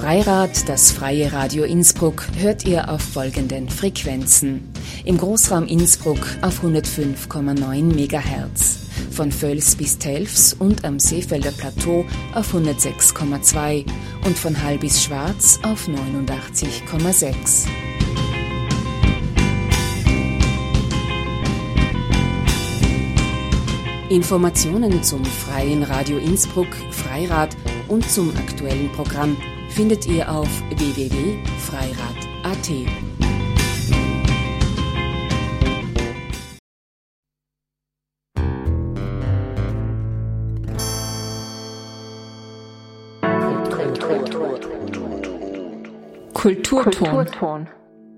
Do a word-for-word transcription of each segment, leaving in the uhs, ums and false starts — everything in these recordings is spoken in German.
Freirad, das freie Radio Innsbruck, hört ihr auf folgenden Frequenzen. Im Großraum Innsbruck auf hundertfünf Komma neun Megahertz, von Völs bis Telfs und am Seefelder Plateau auf hundertsechs Komma zwei und von Hall bis Schwarz auf neunundachtzig Komma sechs. Informationen zum freien Radio Innsbruck, Freirad und zum aktuellen Programm findet ihr auf w w w punkt freirad punkt a t. Kulturton. Kulturton.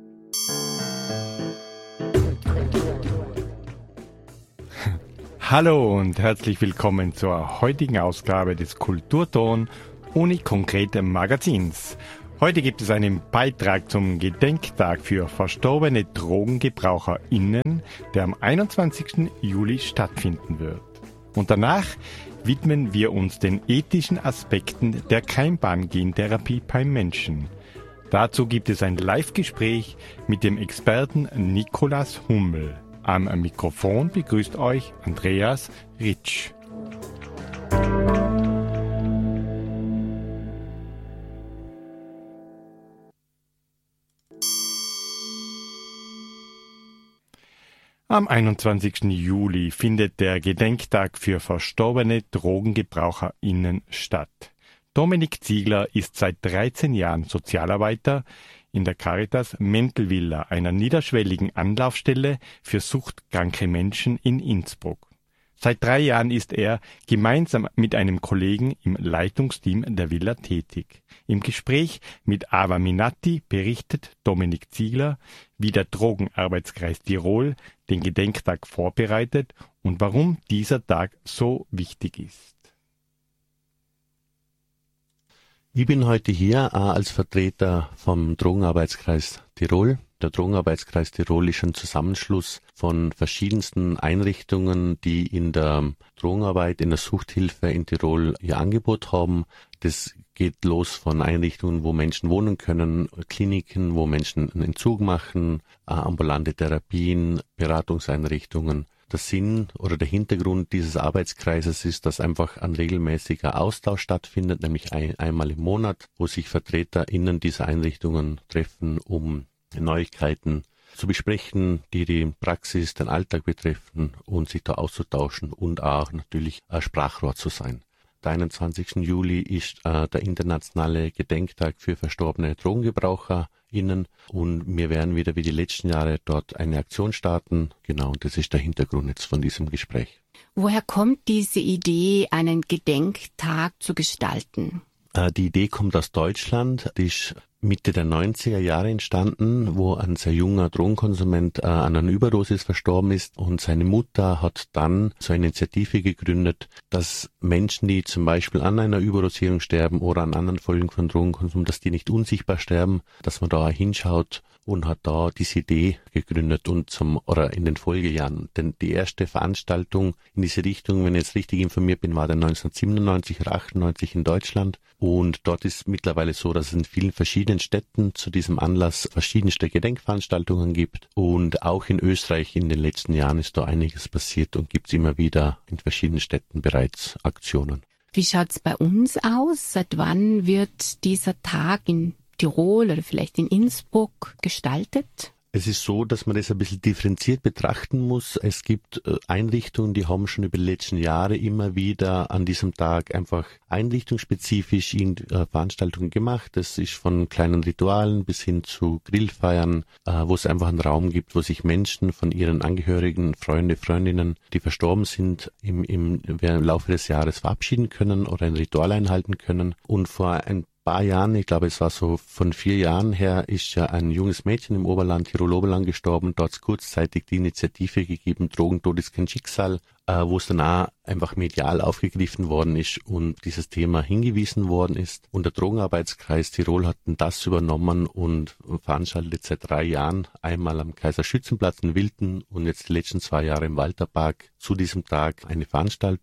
Hallo und herzlich willkommen zur heutigen Ausgabe des Kulturton Uni Konkrete Magazins. Heute gibt es einen Beitrag zum Gedenktag für verstorbene DrogengebraucherInnen, der am einundzwanzigsten Juli stattfinden wird. Und danach widmen wir uns den ethischen Aspekten der Keimbahn-Gentherapie beim Menschen. Dazu gibt es ein Live-Gespräch mit dem Experten Nikolaus Hummel. Am Mikrofon begrüßt euch Andreas Ritsch. Am einundzwanzigsten Juli findet der Gedenktag für verstorbene DrogengebraucherInnen statt. Dominik Ziegler ist seit dreizehn Jahren Sozialarbeiter in der Caritas Mentelvilla, einer niederschwelligen Anlaufstelle für suchtkranke Menschen in Innsbruck. Seit drei Jahren ist er gemeinsam mit einem Kollegen im Leitungsteam der Villa tätig. Im Gespräch mit Ava Minatti berichtet Dominik Ziegler, wie der Drogenarbeitskreis Tirol den Gedenktag vorbereitet und warum dieser Tag so wichtig ist. Ich bin heute hier äh, als Vertreter vom Drogenarbeitskreis Tirol. Der Drogenarbeitskreis Tirol ist ein Zusammenschluss von verschiedensten Einrichtungen, die in der Drogenarbeit, in der Suchthilfe in Tirol ihr Angebot haben. Das geht los von Einrichtungen, wo Menschen wohnen können, Kliniken, wo Menschen einen Entzug machen, äh, ambulante Therapien, Beratungseinrichtungen. Der Sinn oder der Hintergrund dieses Arbeitskreises ist, dass einfach ein regelmäßiger Austausch stattfindet, nämlich ein, einmal im Monat, wo sich VertreterInnen dieser Einrichtungen treffen, um Neuigkeiten zu besprechen, die die Praxis, den Alltag betreffen und sich da auszutauschen und auch natürlich ein Sprachrohr zu sein. Der einundzwanzigsten Juli ist äh, der internationale Gedenktag für verstorbene DrogengebraucherInnen und wir werden wieder wie die letzten Jahre dort eine Aktion starten. Genau, und das ist der Hintergrund jetzt von diesem Gespräch. Woher kommt diese Idee, einen Gedenktag zu gestalten? Äh, die Idee kommt aus Deutschland, die ist Mitte der neunziger Jahre entstanden, wo ein sehr junger Drogenkonsument äh, an einer Überdosis verstorben ist und seine Mutter hat dann so eine Initiative gegründet, dass Menschen, die zum Beispiel an einer Überdosierung sterben oder an anderen Folgen von Drogenkonsum, dass die nicht unsichtbar sterben, dass man da hinschaut und hat da diese Idee gegründet und zum oder in den Folgejahren. Denn die erste Veranstaltung in diese Richtung, wenn ich jetzt richtig informiert bin, war dann neunzehnhundertsiebenundneunzig oder achtundneunzig in Deutschland. Und dort ist mittlerweile so, dass es in vielen verschiedenen Städten zu diesem Anlass verschiedenste Gedenkveranstaltungen gibt. Und auch in Österreich in den letzten Jahren ist da einiges passiert und gibt es immer wieder in verschiedenen Städten bereits Aktionen. Wie schaut's bei uns aus? Seit wann wird dieser Tag in Tirol oder vielleicht in Innsbruck gestaltet? Es ist so, dass man das ein bisschen differenziert betrachten muss. Es gibt Einrichtungen, die haben schon über die letzten Jahre immer wieder an diesem Tag einfach einrichtungsspezifisch Veranstaltungen gemacht. Das ist von kleinen Ritualen bis hin zu Grillfeiern, wo es einfach einen Raum gibt, wo sich Menschen von ihren Angehörigen, Freunde, Freundinnen, die verstorben sind, im, im, im Laufe des Jahres verabschieden können oder ein Ritual einhalten können. Und vor ein paar Jahren, ich glaube es war so von vier Jahren her, ist ja ein junges Mädchen im Oberland, Tirol-Oberland gestorben. Dort hat es kurzzeitig die Initiative gegeben, Drogentod ist kein Schicksal, äh, wo es dann auch einfach medial aufgegriffen worden ist und dieses Thema hingewiesen worden ist. Und der Drogenarbeitskreis Tirol hat dann das übernommen und veranstaltet seit drei Jahren einmal am Kaiserschützenplatz in Wilten und jetzt die letzten zwei Jahre im Walterpark zu diesem Tag eine Veranstaltung,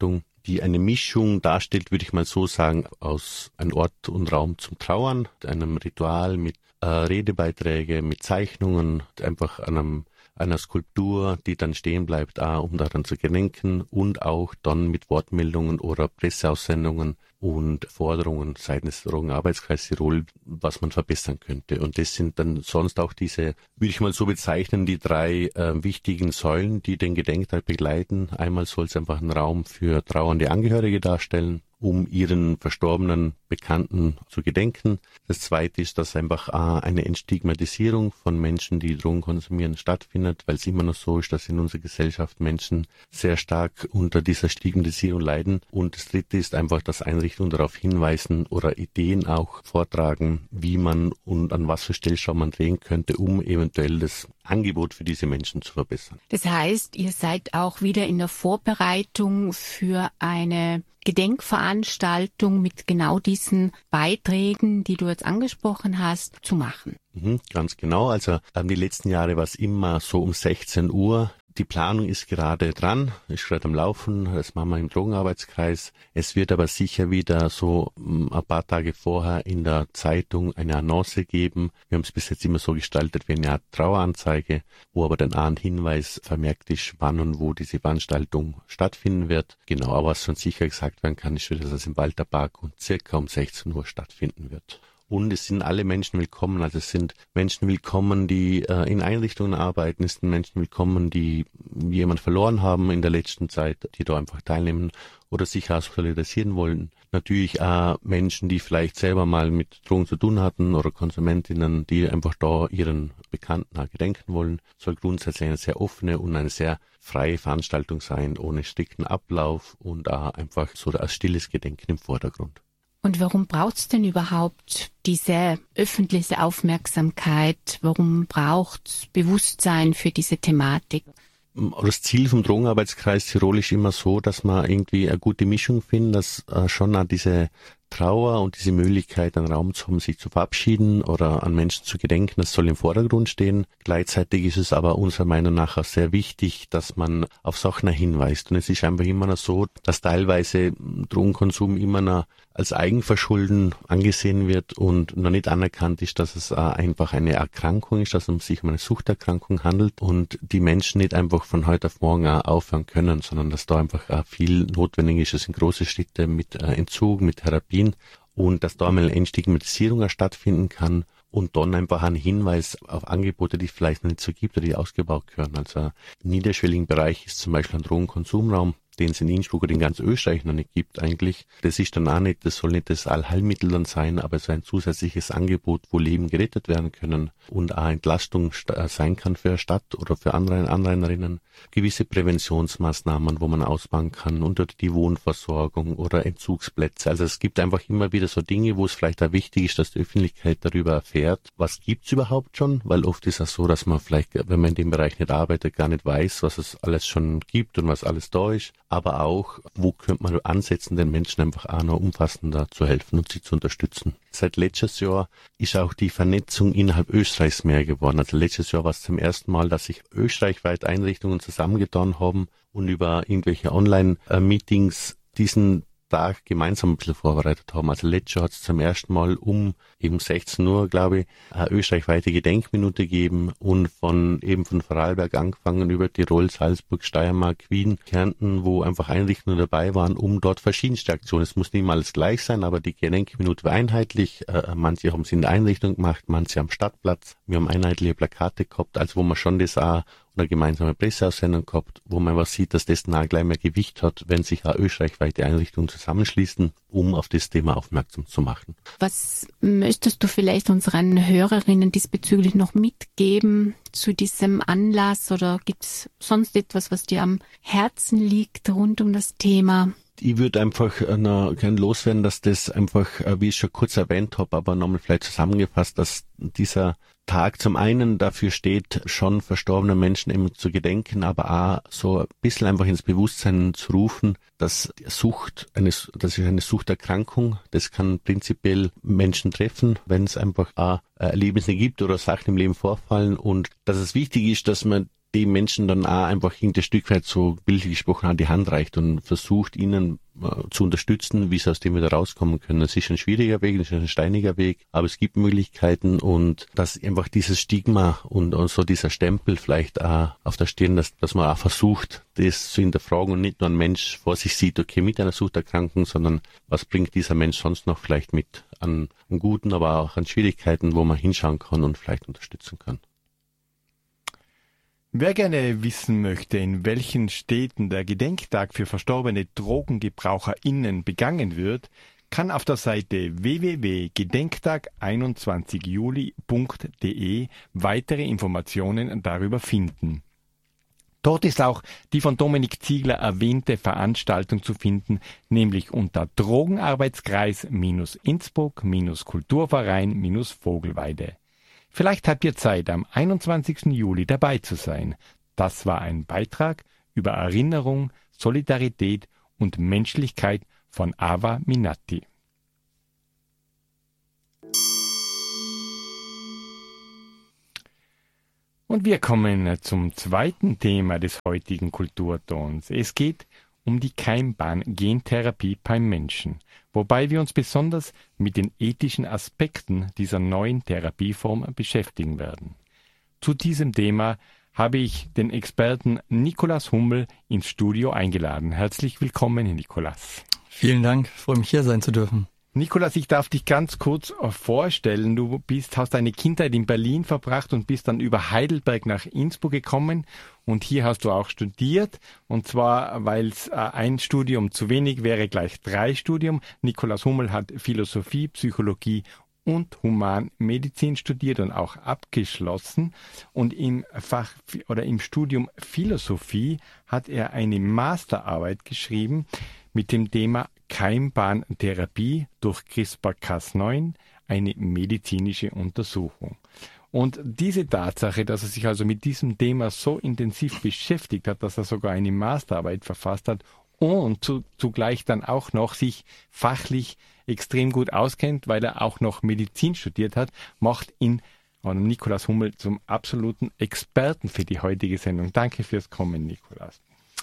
die eine Mischung darstellt, würde ich mal so sagen, aus einem Ort und Raum zum Trauern, einem Ritual mit äh, Redebeiträge, mit Zeichnungen, einfach einem einer Skulptur, die dann stehen bleibt, auch, um daran zu gedenken, und auch dann mit Wortmeldungen oder Presseaussendungen und Forderungen seitens des Drogenarbeitskreises Tirol, was man verbessern könnte. Und das sind dann sonst auch diese, würde ich mal so bezeichnen, die drei äh, wichtigen Säulen, die den Gedenktag begleiten. Einmal soll es einfach einen Raum für trauernde Angehörige darstellen, um ihren verstorbenen Bekannten zu gedenken. Das Zweite ist, dass einfach eine Entstigmatisierung von Menschen, die Drogen konsumieren, stattfindet, weil es immer noch so ist, dass in unserer Gesellschaft Menschen sehr stark unter dieser Stigmatisierung leiden. Und das Dritte ist einfach, dass Einrichtungen darauf hinweisen oder Ideen auch vortragen, wie man und an was für Stellschrauben man drehen könnte, um eventuell das Angebot für diese Menschen zu verbessern. Das heißt, ihr seid auch wieder in der Vorbereitung für eine Gedenkveranstaltung mit genau diesen Beiträgen, die du jetzt angesprochen hast, zu machen. Mhm, ganz genau. Also ähm, die letzten Jahre war es immer so um sechzehn Uhr. Die Planung ist gerade dran, ist gerade am Laufen, das machen wir im Drogenarbeitskreis. Es wird aber sicher wieder so ein paar Tage vorher in der Zeitung eine Annonce geben. Wir haben es bis jetzt immer so gestaltet wie eine Art Traueranzeige, wo aber dann auch ein Hinweis vermerkt ist, wann und wo diese Veranstaltung stattfinden wird. Genau, aber was schon sicher gesagt werden kann, ist, dass es im Walterpark und circa um sechzehn Uhr stattfinden wird. Und es sind alle Menschen willkommen, also es sind Menschen willkommen, die äh, in Einrichtungen arbeiten, es sind Menschen willkommen, die jemand verloren haben in der letzten Zeit, die da einfach teilnehmen oder sich auch solidarisieren wollen. Natürlich auch Menschen, die vielleicht selber mal mit Drogen zu tun hatten oder Konsumentinnen, die einfach da ihren Bekannten auch gedenken wollen. Soll grundsätzlich eine sehr offene und eine sehr freie Veranstaltung sein, ohne strikten Ablauf und auch einfach so ein stilles Gedenken im Vordergrund. Und warum braucht es denn überhaupt diese öffentliche Aufmerksamkeit? Warum braucht es Bewusstsein für diese Thematik? Das Ziel vom Drogenarbeitskreis Tirol ist immer so, dass man irgendwie eine gute Mischung findet, dass äh, schon auch diese Trauer und diese Möglichkeit, einen Raum zu haben, sich zu verabschieden oder an Menschen zu gedenken, das soll im Vordergrund stehen. Gleichzeitig ist es aber unserer Meinung nach auch sehr wichtig, dass man auf Sachen hinweist. Und es ist einfach immer noch so, dass teilweise Drogenkonsum immer noch als Eigenverschulden angesehen wird und noch nicht anerkannt ist, dass es einfach eine Erkrankung ist, dass es sich um eine Suchterkrankung handelt und die Menschen nicht einfach von heute auf morgen aufhören können, sondern dass da einfach viel notwendig ist. Es sind große Schritte mit Entzug, mit Therapien und dass da einmal eine Entstigmatisierung stattfinden kann und dann einfach ein Hinweis auf Angebote, die es vielleicht noch nicht so gibt oder die ausgebaut gehören. Also im niederschwelligen Bereich ist zum Beispiel ein Drogenkonsumraum, den es in Innsbruck oder in ganz Österreich noch nicht gibt eigentlich. Das ist dann auch nicht, das soll nicht das Allheilmittel dann sein, aber so ein zusätzliches Angebot, wo Leben gerettet werden können und auch Entlastung sein kann für eine Stadt oder für Anrainer, Anrainerinnen. Gewisse Präventionsmaßnahmen, wo man ausbauen kann, unter die Wohnversorgung oder Entzugsplätze. Also es gibt einfach immer wieder so Dinge, wo es vielleicht auch wichtig ist, dass die Öffentlichkeit darüber erfährt, was gibt's überhaupt schon, weil oft ist es so, dass man vielleicht, wenn man in dem Bereich nicht arbeitet, gar nicht weiß, was es alles schon gibt und was alles da ist. Aber auch, wo könnte man ansetzen, den Menschen einfach auch noch umfassender zu helfen und sie zu unterstützen. Seit letztes Jahr ist auch die Vernetzung innerhalb Österreichs mehr geworden. Also letztes Jahr war es zum ersten Mal, dass sich österreichweit Einrichtungen zusammengetan haben und über irgendwelche Online-Meetings diesen Tag gemeinsam ein bisschen vorbereitet haben. Also letztes Jahr hat es zum ersten Mal um eben sechzehn Uhr, glaube ich, eine österreichweite Gedenkminute gegeben und von eben von Vorarlberg angefangen über Tirol, Salzburg, Steiermark, Wien, Kärnten, wo einfach Einrichtungen dabei waren, um dort verschiedenste Aktionen. Es muss nicht mal alles gleich sein, aber die Gedenkminute war einheitlich. Äh, manche haben es in der Einrichtung gemacht, manche am Stadtplatz. Wir haben einheitliche Plakate gehabt, also wo man schon das auch oder gemeinsame Presseaussendung gehabt, wo man was sieht, dass das nah gleich mehr Gewicht hat, wenn sich auch österreichweite Einrichtungen zusammenschließen, um auf das Thema aufmerksam zu machen. Was möchtest du vielleicht unseren Hörerinnen diesbezüglich noch mitgeben zu diesem Anlass oder gibt es sonst etwas, was dir am Herzen liegt rund um das Thema? Ich würde einfach noch gerne loswerden, dass das einfach, wie ich schon kurz erwähnt habe, aber nochmal vielleicht zusammengefasst, dass dieser Tag zum einen dafür steht, schon verstorbenen Menschen eben zu gedenken, aber auch so ein bisschen einfach ins Bewusstsein zu rufen, dass Sucht, eine, das ist eine Suchterkrankung, das kann prinzipiell Menschen treffen, wenn es einfach auch Erlebnisse gibt oder Sachen im Leben vorfallen und dass es wichtig ist, dass man dem Menschen dann auch einfach ein Stück weit, so bildlich gesprochen, an die Hand reicht und versucht, ihnen äh, zu unterstützen, wie sie aus dem wieder rauskommen können. Es ist ein schwieriger Weg, es ist ein steiniger Weg, aber es gibt Möglichkeiten, und dass einfach dieses Stigma und, und so dieser Stempel vielleicht auch auf der Stirn, dass, dass man auch versucht, das zu hinterfragen und nicht nur ein Mensch vor sich sieht, okay, mit einer Suchterkrankung, sondern was bringt dieser Mensch sonst noch vielleicht mit an, an Guten, aber auch an Schwierigkeiten, wo man hinschauen kann und vielleicht unterstützen kann. Wer gerne wissen möchte, in welchen Städten der Gedenktag für verstorbene DrogengebraucherInnen begangen wird, kann auf der Seite w w w punkt gedenktag einundzwanzig juli punkt d e weitere Informationen darüber finden. Dort ist auch die von Dominik Ziegler erwähnte Veranstaltung zu finden, nämlich unter Drogenarbeitskreis-Innsbruck-Kulturverein-Vogelweide. Vielleicht habt ihr Zeit, am einundzwanzigsten Juli dabei zu sein. Das war ein Beitrag über Erinnerung, Solidarität und Menschlichkeit von Ava Minatti. Und wir kommen zum zweiten Thema des heutigen Kulturtons. Es geht um die Keimbahn-Gentherapie beim Menschen, wobei wir uns besonders mit den ethischen Aspekten dieser neuen Therapieform beschäftigen werden. Zu diesem Thema habe ich den Experten Nikolaus Hummel ins Studio eingeladen. Herzlich willkommen, Nikolaus. Vielen Dank, ich freue mich, hier sein zu dürfen. Nikolaus, ich darf dich ganz kurz vorstellen. Du bist, hast deine Kindheit in Berlin verbracht und bist dann über Heidelberg nach Innsbruck gekommen. Und hier hast du auch studiert. Und zwar, weil es ein Studium zu wenig wäre, gleich drei Studium. Nikolaus Hummel hat Philosophie, Psychologie und Humanmedizin studiert und auch abgeschlossen. Und im Fach oder im Studium Philosophie hat er eine Masterarbeit geschrieben mit dem Thema Keimbahntherapie durch CRISPR Cas neun, eine medizinische Untersuchung. Und diese Tatsache, dass er sich also mit diesem Thema so intensiv beschäftigt hat, dass er sogar eine Masterarbeit verfasst hat und zu, zugleich dann auch noch sich fachlich extrem gut auskennt, weil er auch noch Medizin studiert hat, macht ihn und Nikolaus Hummel zum absoluten Experten für die heutige Sendung. Danke fürs Kommen, Nikolaus.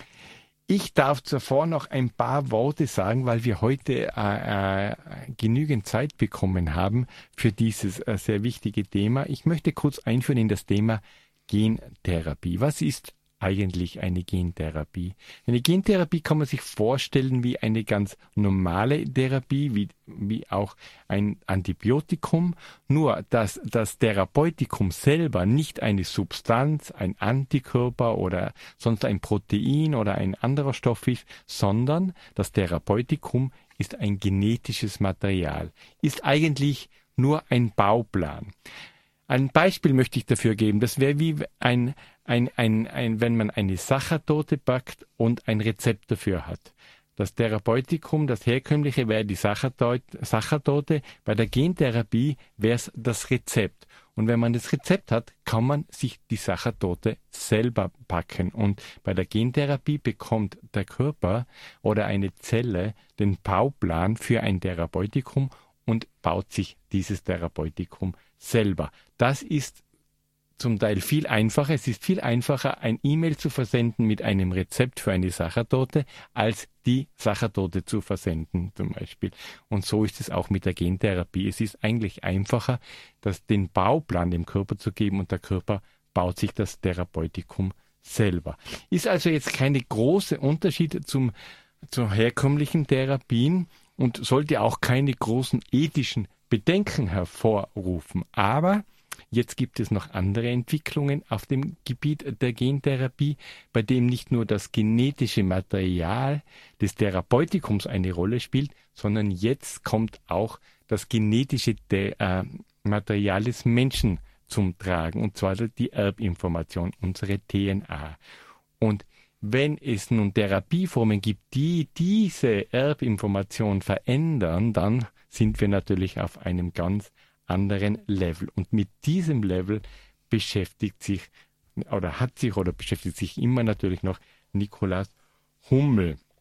Ich darf zuvor noch ein paar Worte sagen, weil wir heute äh, äh, genügend Zeit bekommen haben für dieses äh, sehr wichtige Thema. Ich möchte kurz einführen in das Thema Gentherapie. Was ist eigentlich eine Gentherapie? Eine Gentherapie kann man sich vorstellen wie eine ganz normale Therapie, wie, wie auch ein Antibiotikum, nur dass das Therapeutikum selber nicht eine Substanz, ein Antikörper oder sonst ein Protein oder ein anderer Stoff ist, sondern das Therapeutikum ist ein genetisches Material, ist eigentlich nur ein Bauplan. Ein Beispiel möchte ich dafür geben. Das wäre wie ein, ein, ein, ein, wenn man eine Sachertorte backt und ein Rezept dafür hat. Das Therapeutikum, das herkömmliche, wäre die Sachertorte. Bei der Gentherapie wäre es das Rezept. Und wenn man das Rezept hat, kann man sich die Sachertorte selber backen. Und bei der Gentherapie bekommt der Körper oder eine Zelle den Bauplan für ein Therapeutikum und baut sich dieses Therapeutikum selber. Das ist zum Teil viel einfacher. Es ist viel einfacher, ein E-Mail zu versenden mit einem Rezept für eine Sachertorte, als die Sachertorte zu versenden zum Beispiel. Und so ist es auch mit der Gentherapie. Es ist eigentlich einfacher, das, den Bauplan dem Körper zu geben und der Körper baut sich das Therapeutikum selber. Ist also jetzt kein großer Unterschied zum, zu herkömmlichen Therapien und sollte auch keine großen ethischen Bedenken hervorrufen. Aber jetzt gibt es noch andere Entwicklungen auf dem Gebiet der Gentherapie, bei dem nicht nur das genetische Material des Therapeutikums eine Rolle spielt, sondern jetzt kommt auch das genetische De- äh, Material des Menschen zum Tragen, und zwar die Erbinformation, unsere D N A. Und wenn es nun Therapieformen gibt, die diese Erbinformation verändern, dann sind wir natürlich auf einem ganz anderen Level. Und mit diesem Level beschäftigt sich oder hat sich oder beschäftigt sich immer natürlich noch Nikolaus Hummel.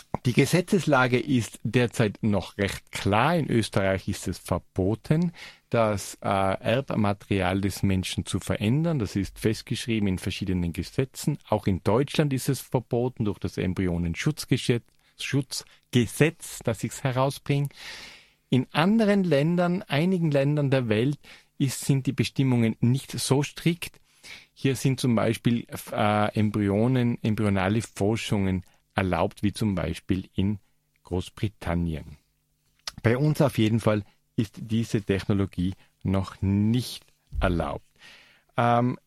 Die Gesetzeslage ist derzeit noch recht klar. In Österreich ist es verboten, das äh, Erbmaterial des Menschen zu verändern. Das ist festgeschrieben in verschiedenen Gesetzen. Auch in Deutschland ist es verboten durch das Embryonenschutzgesetz, Schutzgesetz, das ich herausbringe. In anderen Ländern, einigen Ländern der Welt, ist, sind die Bestimmungen nicht so strikt. Hier sind zum Beispiel äh, Embryonen, embryonale Forschungen erlaubt, wie zum Beispiel in Großbritannien. Bei uns auf jeden Fall ist diese Technologie noch nicht erlaubt. Ähm,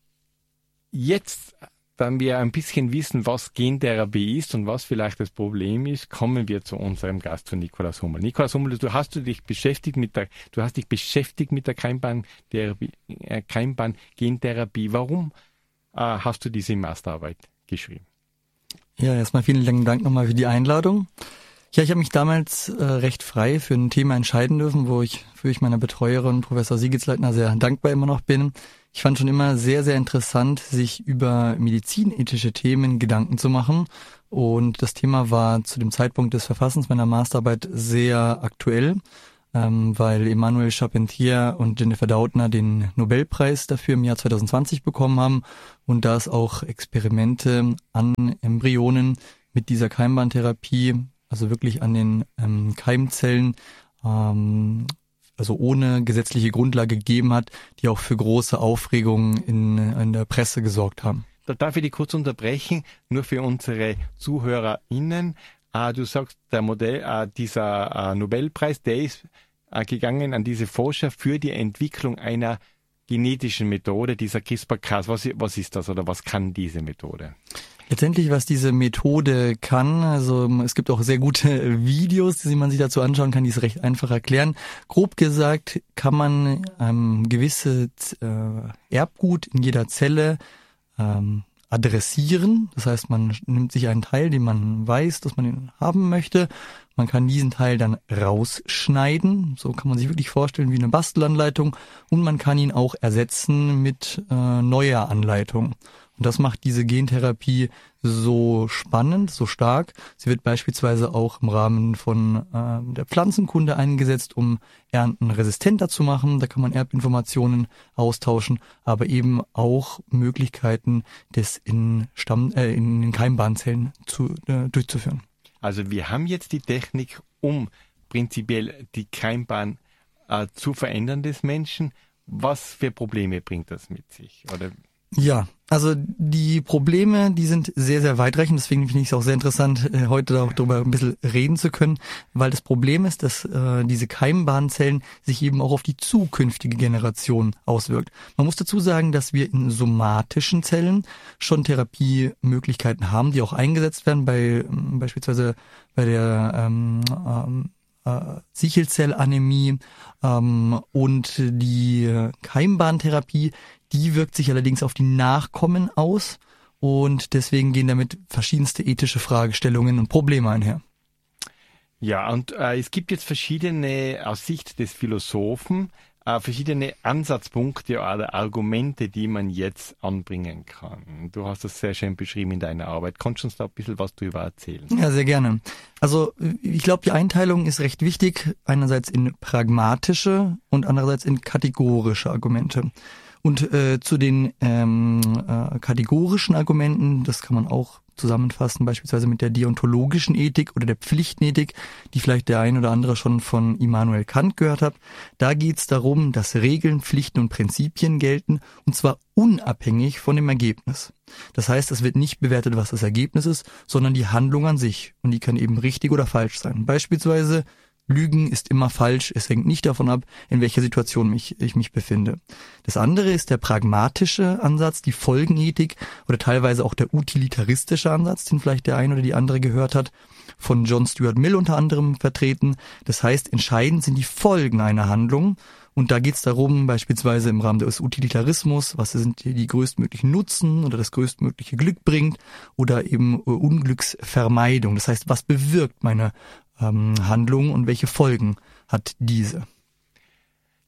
jetzt, da wir ein bisschen wissen, was Gentherapie ist und was vielleicht das Problem ist, kommen wir zu unserem Gast, zu Nikolaus Hummel. Nikolaus Hummel, du hast du dich beschäftigt mit der, du hast dich beschäftigt mit der Keimbahn-Gentherapie. Äh, Keimbahn-Gentherapie. Warum äh, hast du diese Masterarbeit geschrieben? Ja, erstmal vielen Dank nochmal für die Einladung. Ja, ich habe mich damals äh, recht frei für ein Thema entscheiden dürfen, wo ich für ich meiner Betreuerin, Professor Siegelsleitner, sehr dankbar immer noch bin. Ich fand schon immer sehr, sehr interessant, sich über medizinethische Themen Gedanken zu machen. Und das Thema war zu dem Zeitpunkt des Verfassens meiner Masterarbeit sehr aktuell, ähm, weil Emmanuel Charpentier und Jennifer Doudna den Nobelpreis dafür im Jahr zwanzig zwanzig bekommen haben und da es auch Experimente an Embryonen mit dieser Keimbahntherapie, also wirklich an den ähm, Keimzellen, ähm, also ohne gesetzliche Grundlage gegeben hat, die auch für große Aufregung in, in der Presse gesorgt haben. Da darf ich dich kurz unterbrechen, nur für unsere ZuhörerInnen. Äh, du sagst, der Modell, äh, dieser äh, Nobelpreis, der ist äh, gegangen an diese Forscher für die Entwicklung einer genetischen Methode, dieser CRISPR-Cas. Was, was ist das oder was kann diese Methode? Letztendlich, was diese Methode kann, also es gibt auch sehr gute Videos, die man sich dazu anschauen kann, die es recht einfach erklären. Grob gesagt kann man ähm, gewisse äh, Erbgut in jeder Zelle ähm, adressieren. Das heißt, man nimmt sich einen Teil, den man weiß, dass man ihn haben möchte. Man kann diesen Teil dann rausschneiden. So kann man sich wirklich vorstellen wie eine Bastelanleitung. Und man kann ihn auch ersetzen mit äh, neuer Anleitung. Und das macht diese Gentherapie so spannend, so stark. Sie wird beispielsweise auch im Rahmen von äh, der Pflanzenkunde eingesetzt, um Ernten resistenter zu machen. Da kann man Erbinformationen austauschen, aber eben auch Möglichkeiten, das in, Stamm, äh, in den Keimbahnzellen zu, äh, durchzuführen. Also wir haben jetzt die Technik, um prinzipiell die Keimbahn äh, zu verändern des Menschen. Was für Probleme bringt das mit sich? Oder Ja, also die Probleme, die sind sehr, sehr weitreichend. Deswegen finde ich es auch sehr interessant, heute auch darüber ein bisschen reden zu können, weil das Problem ist, dass äh, diese Keimbahnzellen sich eben auch auf die zukünftige Generation auswirkt. Man muss dazu sagen, dass wir in somatischen Zellen schon Therapiemöglichkeiten haben, die auch eingesetzt werden, bei ähm, beispielsweise bei der ähm, ähm, äh, Sichelzellanämie ähm, und die Keimbahntherapie. Die wirkt sich allerdings auf die Nachkommen aus und deswegen gehen damit verschiedenste ethische Fragestellungen und Probleme einher. Ja, und äh, es gibt jetzt verschiedene, aus Sicht des Philosophen, äh, verschiedene Ansatzpunkte oder Argumente, die man jetzt anbringen kann. Du hast das sehr schön beschrieben in deiner Arbeit. Kannst du uns da ein bisschen was drüber erzählen? Ja, sehr gerne. Also ich glaube, die Einteilung ist recht wichtig, einerseits in pragmatische und andererseits in kategorische Argumente. Und äh, zu den ähm, äh, kategorischen Argumenten, das kann man auch zusammenfassen, beispielsweise mit der deontologischen Ethik oder der Pflichtenethik, die vielleicht der ein oder andere schon von Immanuel Kant gehört hat. Da geht es darum, dass Regeln, Pflichten und Prinzipien gelten, und zwar unabhängig von dem Ergebnis. Das heißt, es wird nicht bewertet, was das Ergebnis ist, sondern die Handlung an sich. Und die kann eben richtig oder falsch sein. Beispielsweise Lügen ist immer falsch, es hängt nicht davon ab, in welcher Situation mich, ich mich befinde. Das andere ist der pragmatische Ansatz, die Folgenethik oder teilweise auch der utilitaristische Ansatz, den vielleicht der ein oder die andere gehört hat, von John Stuart Mill unter anderem vertreten. Das heißt, entscheidend sind die Folgen einer Handlung. Und da geht es darum, beispielsweise im Rahmen des Utilitarismus, was sind die größtmöglichen Nutzen oder das größtmögliche Glück bringt oder eben Unglücksvermeidung. Das heißt, was bewirkt meine ähm, Handlung und welche Folgen hat diese?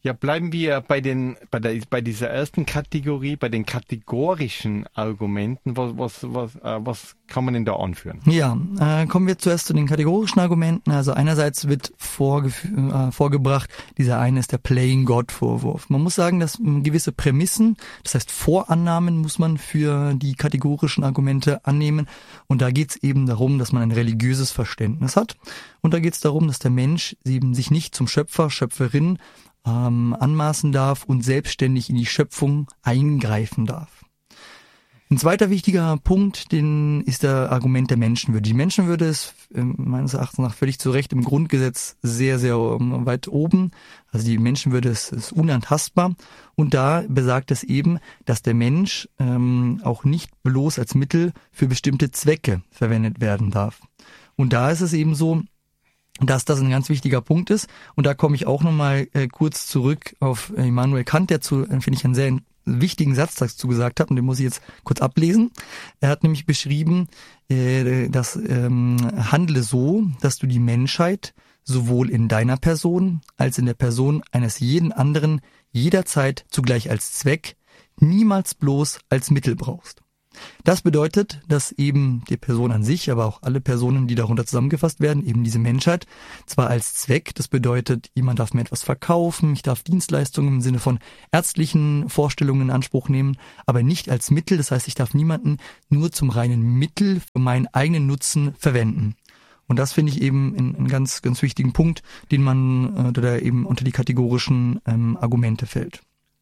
Ja, bleiben wir bei den, bei der, bei dieser ersten Kategorie, bei den kategorischen Argumenten. Was, was, was, äh, was kann man denn da anführen? Ja, äh, kommen wir zuerst zu den kategorischen Argumenten. Also einerseits wird vorgef- äh, vorgebracht, dieser eine ist der Playing God Vorwurf. Man muss sagen, dass ähm, gewisse Prämissen, das heißt Vorannahmen, muss man für die kategorischen Argumente annehmen. Und da geht es eben darum, dass man ein religiöses Verständnis hat. Und da geht es darum, dass der Mensch eben sich nicht zum Schöpfer, Schöpferin ähm, anmaßen darf und selbstständig in die Schöpfung eingreifen darf. Ein zweiter wichtiger Punkt, den ist der Argument der Menschenwürde. Die Menschenwürde ist äh, meines Erachtens nach völlig zu Recht im Grundgesetz sehr, sehr ähm, weit oben. Also die Menschenwürde ist, ist unantastbar. Und da besagt es eben, dass der Mensch ähm, auch nicht bloß als Mittel für bestimmte Zwecke verwendet werden darf. Und da ist es eben so, dass das ein ganz wichtiger Punkt ist. Und da komme ich auch nochmal äh, kurz zurück auf äh, Immanuel Kant, der zu, äh, finde ich, einen sehr wichtigen Satz dazu gesagt hat, und den muss ich jetzt kurz ablesen. Er hat nämlich beschrieben, äh, dass ähm, handle so, dass du die Menschheit sowohl in deiner Person als in der Person eines jeden anderen jederzeit zugleich als Zweck, niemals bloß als Mittel brauchst. Das bedeutet, dass eben die Person an sich, aber auch alle Personen, die darunter zusammengefasst werden, eben diese Menschheit, zwar als Zweck, das bedeutet, jemand darf mir etwas verkaufen, ich darf Dienstleistungen im Sinne von ärztlichen Vorstellungen in Anspruch nehmen, aber nicht als Mittel, das heißt, ich darf niemanden nur zum reinen Mittel für meinen eigenen Nutzen verwenden. Und das finde ich eben einen ganz, ganz wichtigen Punkt, den man, der eben unter die kategorischen ähm, Argumente fällt.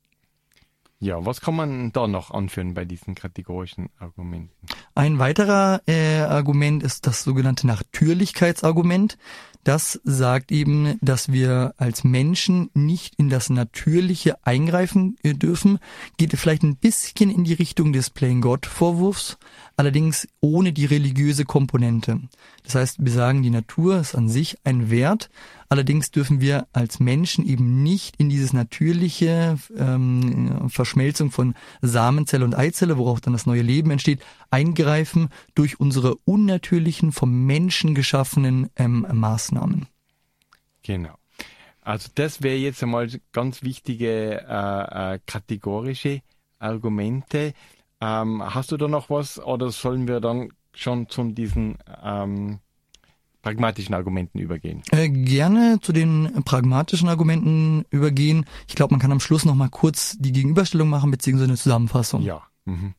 Ja, was kann man da noch anführen bei diesen kategorischen Argumenten? Ein weiterer äh, Argument ist das sogenannte Natürlichkeitsargument. Das sagt eben, dass wir als Menschen nicht in das Natürliche eingreifen äh, dürfen. Geht vielleicht ein bisschen in die Richtung des Playing God Vorwurfs, allerdings ohne die religiöse Komponente. Das heißt, wir sagen, die Natur ist an sich ein Wert. Allerdings dürfen wir als Menschen eben nicht in dieses natürliche ähm, Verschmelzung von Samenzelle und Eizelle, worauf dann das neue Leben entsteht, eingreifen durch unsere unnatürlichen, vom Menschen geschaffenen ähm, Maßnahmen. Genau. Also das wäre jetzt einmal ganz wichtige äh, äh, kategorische Argumente. Ähm, hast du da noch was oder sollen wir dann schon zu diesen ähm, pragmatischen Argumenten übergehen? Äh, gerne zu den pragmatischen Argumenten übergehen. Ich glaube, man kann am Schluss noch mal kurz die Gegenüberstellung machen, beziehungsweise eine Zusammenfassung. Ja. Mhm.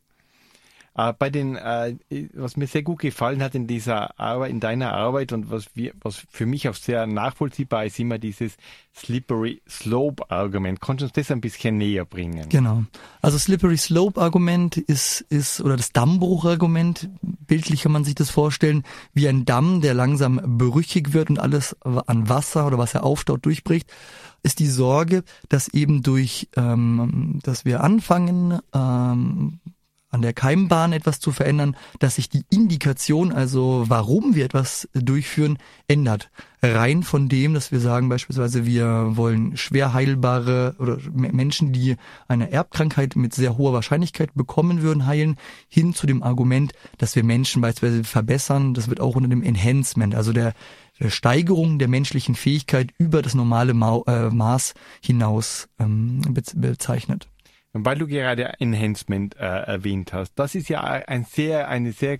Äh, bei den, äh, was mir sehr gut gefallen hat in dieser Arbeit, in deiner Arbeit und was wir, was für mich auch sehr nachvollziehbar ist, immer dieses Slippery Slope Argument. Kannst du uns das ein bisschen näher bringen? Genau. Also Slippery Slope Argument ist, ist, oder das Dammbruch Argument, bildlich kann man sich das vorstellen, wie ein Damm, der langsam brüchig wird und alles an Wasser oder was er aufstaut durchbricht, ist die Sorge, dass eben durch, ähm, dass wir anfangen, ähm, an der Keimbahn etwas zu verändern, dass sich die Indikation, also warum wir etwas durchführen, ändert. Rein von dem, dass wir sagen beispielsweise, wir wollen schwer heilbare oder Menschen, die eine Erbkrankheit mit sehr hoher Wahrscheinlichkeit bekommen würden, heilen, hin zu dem Argument, dass wir Menschen beispielsweise verbessern. Das wird auch unter dem Enhancement, also der, der Steigerung der menschlichen Fähigkeit über das normale Ma- äh, Maß hinaus ähm, bezeichnet. Weil du gerade Enhancement äh, erwähnt hast, das ist ja ein sehr, eine sehr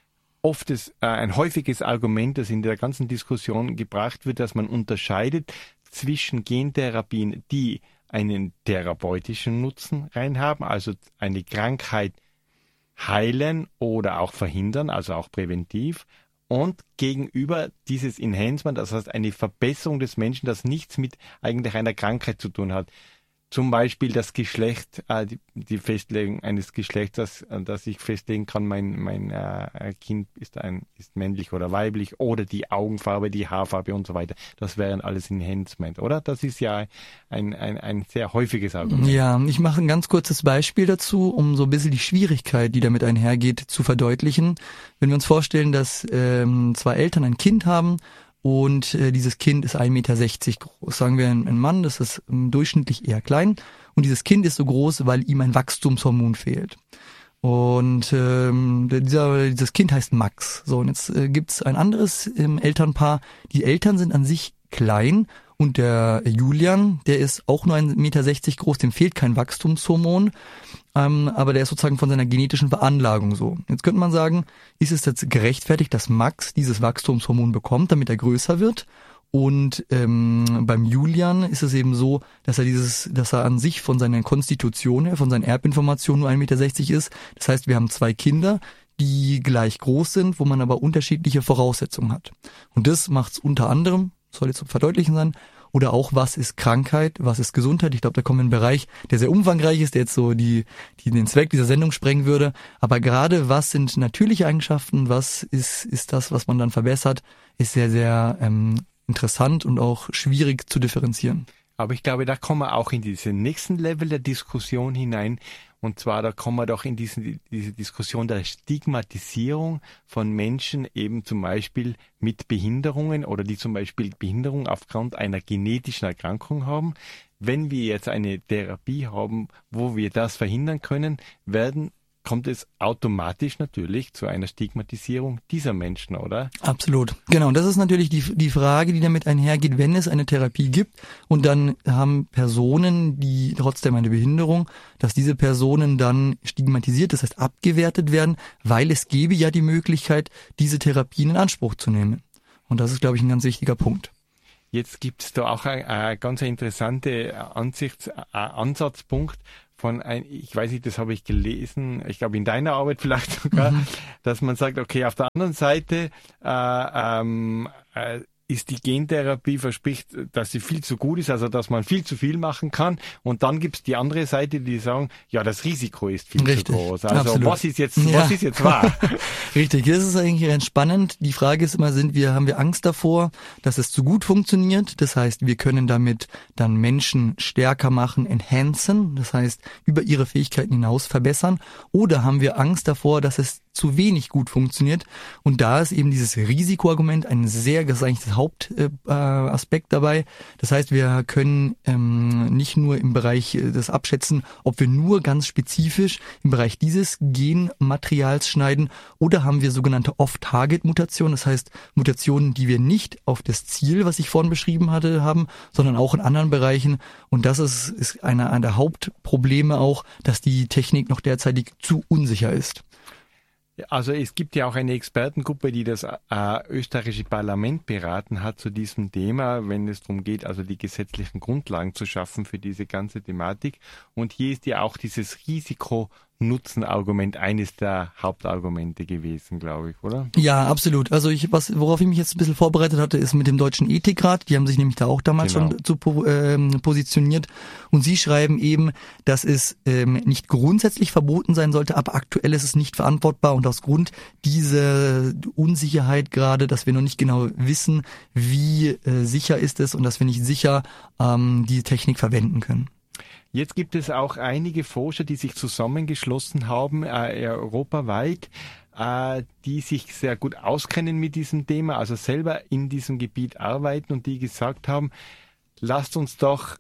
oftes, äh, ein häufiges Argument, das in der ganzen Diskussion gebracht wird, dass man unterscheidet zwischen Gentherapien, die einen therapeutischen Nutzen reinhaben, also eine Krankheit heilen oder auch verhindern, also auch präventiv, und gegenüber dieses Enhancement, das heißt eine Verbesserung des Menschen, das nichts mit eigentlich einer Krankheit zu tun hat. Zum Beispiel das Geschlecht, äh, die, die Festlegung eines Geschlechts, dass, dass ich festlegen kann, mein, mein äh, Kind ist ein ist männlich oder weiblich, oder die Augenfarbe, die Haarfarbe und so weiter. Das wären alles Enhancement, oder? Das ist ja ein, ein, ein sehr häufiges Argument. Ja, ich mache ein ganz kurzes Beispiel dazu, um so ein bisschen die Schwierigkeit, die damit einhergeht, zu verdeutlichen. Wenn wir uns vorstellen, dass ähm, zwei Eltern ein Kind haben, und äh, dieses Kind ist ein Meter sechzig groß. Sagen wir ein, ein Mann, das ist ähm, durchschnittlich eher klein. Und dieses Kind ist so groß, weil ihm ein Wachstumshormon fehlt. Und ähm, dieser, dieses Kind heißt Max. So, und jetzt äh, gibt's ein anderes ähm, Elternpaar. Die Eltern sind an sich klein Und der Julian, der ist auch nur ein Meter sechzig groß, dem fehlt kein Wachstumshormon, ähm, aber der ist sozusagen von seiner genetischen Veranlagung so. Jetzt könnte man sagen, ist es jetzt gerechtfertigt, dass Max dieses Wachstumshormon bekommt, damit er größer wird? Und ähm, beim Julian ist es eben so, dass er dieses, dass er an sich von seiner Konstitution her, von seinen Erbinformationen nur ein Meter sechzig ist. Das heißt, wir haben zwei Kinder, die gleich groß sind, wo man aber unterschiedliche Voraussetzungen hat. Und das macht es unter anderem, soll jetzt zu verdeutlichen sein, oder auch, was ist Krankheit, was ist Gesundheit. Ich glaube, da kommen wir in einen Bereich, der sehr umfangreich ist, der jetzt so die, die den Zweck dieser Sendung sprengen würde. Aber gerade, was sind natürliche Eigenschaften, was ist, ist das, was man dann verbessert, ist sehr, sehr ähm, interessant und auch schwierig zu differenzieren. Aber ich glaube, da kommen wir auch in diesen nächsten Level der Diskussion hinein. Und zwar, da kommen wir doch in diesen, diese Diskussion der Stigmatisierung von Menschen eben zum Beispiel mit Behinderungen oder die zum Beispiel Behinderung aufgrund einer genetischen Erkrankung haben. Wenn wir jetzt eine Therapie haben, wo wir das verhindern können, werden kommt es automatisch natürlich zu einer Stigmatisierung dieser Menschen, oder? Absolut. Genau. Und das ist natürlich die, die Frage, die damit einhergeht, wenn es eine Therapie gibt und dann haben Personen, die trotzdem eine Behinderung, dass diese Personen dann stigmatisiert, das heißt abgewertet werden, weil es gäbe ja die Möglichkeit, diese Therapien in Anspruch zu nehmen. Und das ist, glaube ich, ein ganz wichtiger Punkt. Jetzt gibt es da auch ein, ein ganz interessante Ansichts, ein Ansatzpunkt von ein, ich weiß nicht, das habe ich gelesen, ich glaube in deiner Arbeit vielleicht sogar, mhm. dass man sagt, okay, auf der anderen Seite äh, ähm, äh, ist die Gentherapie verspricht, dass sie viel zu gut ist, also dass man viel zu viel machen kann. Und dann gibt es die andere Seite, die sagen, ja, das Risiko ist viel Richtig. zu groß. Also Absolut. was ist jetzt, ja. was ist jetzt wahr? Richtig, das ist eigentlich ganz spannend. Die Frage ist immer, sind wir, haben wir Angst davor, dass es zu gut funktioniert? Das heißt, wir können damit dann Menschen stärker machen, enhancen, das heißt, über ihre Fähigkeiten hinaus verbessern. Oder haben wir Angst davor, dass es zu wenig gut funktioniert? Und da ist eben dieses Risikoargument ein sehr, das ist eigentlich das Hauptaspekt äh, dabei. Das heißt, wir können ähm, nicht nur im Bereich äh, des Abschätzen, ob wir nur ganz spezifisch im Bereich dieses Genmaterials schneiden oder haben wir sogenannte Off-Target-Mutationen, das heißt Mutationen, die wir nicht auf das Ziel, was ich vorhin beschrieben hatte, haben, sondern auch in anderen Bereichen. Und das ist, ist einer, einer der Hauptprobleme auch, dass die Technik noch derzeitig zu unsicher ist. Also es gibt ja auch eine Expertengruppe, die das äh, österreichische Parlament beraten hat zu diesem Thema, wenn es darum geht, also die gesetzlichen Grundlagen zu schaffen für diese ganze Thematik. Und hier ist ja auch dieses Risiko-Nutzen-Argument eines der Hauptargumente gewesen, glaube ich, oder? Ja, absolut. Also ich, was, worauf ich mich jetzt ein bisschen vorbereitet hatte, ist mit dem Deutschen Ethikrat. Die haben sich nämlich da auch damals genau. schon zu, ähm, positioniert. Und sie schreiben eben, dass es ähm, nicht grundsätzlich verboten sein sollte, aber aktuell ist es nicht verantwortbar. Und aus Grund dieser Unsicherheit gerade, dass wir noch nicht genau wissen, wie äh, sicher ist es und dass wir nicht sicher ähm, die Technik verwenden können. Jetzt gibt es auch einige Forscher, die sich zusammengeschlossen haben, äh, europaweit, äh, die sich sehr gut auskennen mit diesem Thema, also selber in diesem Gebiet arbeiten und die gesagt haben, lasst uns doch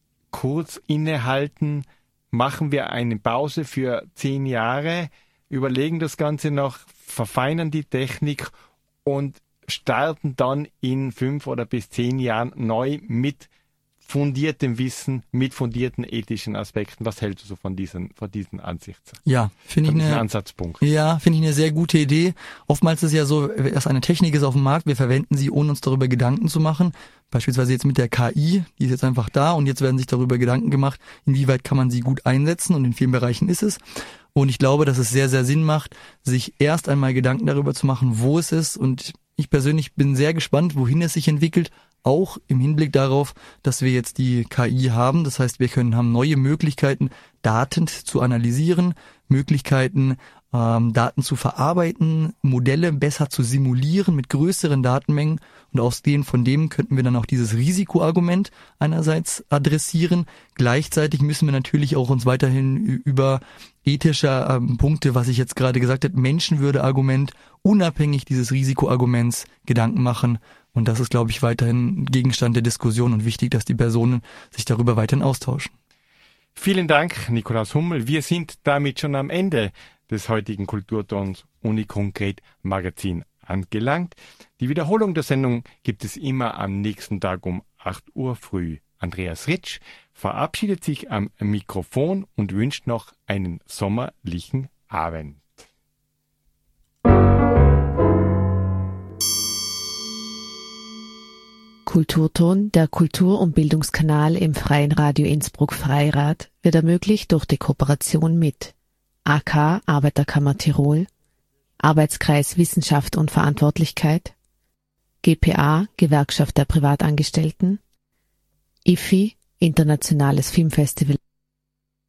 kurz innehalten, machen wir eine Pause für zehn Jahre, überlegen das Ganze noch, verfeinern die Technik und starten dann in fünf oder bis zehn Jahren neu mit fundiertem Wissen, mit fundierten ethischen Aspekten. Was hältst du so von diesen, von diesen Ansichten? Ja, finde ich eine, Ansatzpunkt. Ja, finde ich eine sehr gute Idee. Oftmals ist es ja so, erst eine Technik ist auf dem Markt, wir verwenden sie, ohne uns darüber Gedanken zu machen. Beispielsweise jetzt mit der K I, die ist jetzt einfach da und jetzt werden sich darüber Gedanken gemacht, inwieweit kann man sie gut einsetzen und in vielen Bereichen ist es. Und ich glaube, dass es sehr, sehr Sinn macht, sich erst einmal Gedanken darüber zu machen, wo es ist. Und ich persönlich bin sehr gespannt, wohin es sich entwickelt, auch im Hinblick darauf, dass wir jetzt die K I haben. Das heißt, wir können haben neue Möglichkeiten, Daten zu analysieren, Möglichkeiten, ähm, Daten zu verarbeiten, Modelle besser zu simulieren mit größeren Datenmengen. Und ausgehend von dem könnten wir dann auch dieses Risikoargument einerseits adressieren. Gleichzeitig müssen wir natürlich auch uns weiterhin über ethische ähm, Punkte, was ich jetzt gerade gesagt habe, Menschenwürde-Argument, unabhängig dieses Risikoarguments Gedanken machen. Und das ist, glaube ich, weiterhin Gegenstand der Diskussion und wichtig, dass die Personen sich darüber weiterhin austauschen. Vielen Dank, Nikolaus Hummel. Wir sind damit schon am Ende des heutigen Kulturtons Uni Konkret Magazin angelangt. Die Wiederholung der Sendung gibt es immer am nächsten Tag um acht Uhr früh. Andreas Ritsch verabschiedet sich am Mikrofon und wünscht noch einen sommerlichen Abend. Kulturton, der Kultur- und Bildungskanal im Freien Radio Innsbruck Freirad, wird ermöglicht durch die Kooperation mit A K Arbeiterkammer Tirol, Arbeitskreis Wissenschaft und Verantwortlichkeit, G P A Gewerkschaft der Privatangestellten, I F I Internationales Filmfestival